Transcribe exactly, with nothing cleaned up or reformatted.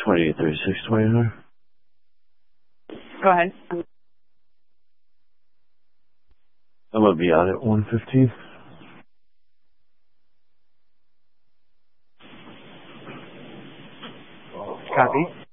twenty-eight thirty-six twenty-nine. Go ahead. I'm gonna be out at one fifteen. Copy.